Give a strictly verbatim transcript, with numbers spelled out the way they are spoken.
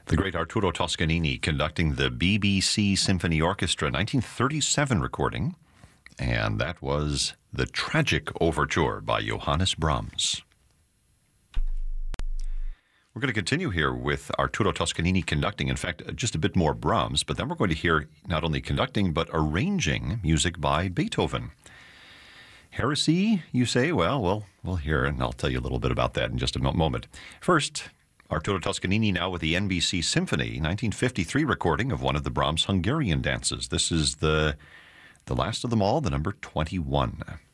The great Arturo Toscanini conducting the B B C Symphony Orchestra, nineteen thirty-seven recording, and that was The Tragic Overture by Johannes Brahms. We're going to continue here with Arturo Toscanini conducting, in fact, just a bit more Brahms, but then we're going to hear not only conducting, but arranging music by Beethoven. Heresy, you say? Well, well, we'll hear, and I'll tell you a little bit about that in just a moment. First, Arturo Toscanini now with the N B C Symphony, nineteen fifty-three recording of one of the Brahms Hungarian dances. This is the, the last of them all, the number twenty-one.